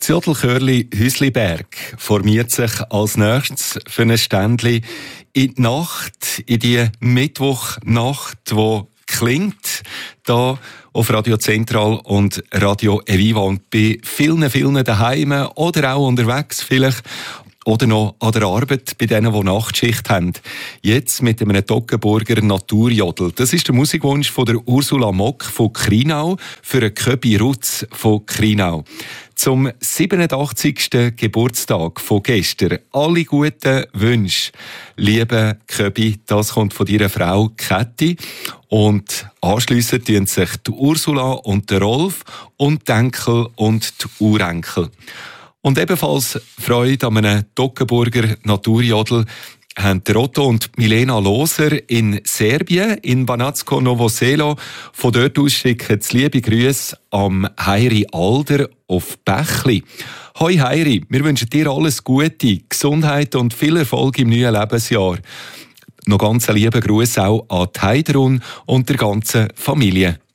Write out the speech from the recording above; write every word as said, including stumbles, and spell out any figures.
Das Jodelchörli Hüsliberg formiert sich als nächstes für ein Ständchen in die Nacht, in die Mittwochnacht, die klingt, da auf Radio Zentral und Radio Eviva und bei vielen, vielen daheim oder auch unterwegs vielleicht. Oder noch an der Arbeit bei denen, die Nachtschicht haben. Jetzt mit einem Toggenburger Naturjodel. Das ist der Musikwunsch von der Ursula Mock von Krinau für einen Köbi Rutz von Krinau. Zum siebenundachtzigsten Geburtstag von gestern. Alle guten Wünsche. Liebe Köbi, das kommt von deiner Frau Käthi. Und anschliessend tun sich die Ursula und der Rolf und die Enkel und die Urenkel. Und ebenfalls Freude an einem Toggenburger Naturjodel haben Otto und Milena Loser in Serbien, in Banatsko Novo Selo. Von dort aus schicken sie liebe Grüße am Heiri Alder auf Bächli. Hoi Heiri, wir wünschen dir alles Gute, Gesundheit und viel Erfolg im neuen Lebensjahr. Noch ganz lieben Gruß auch an die Heidrun und der ganzen Familie.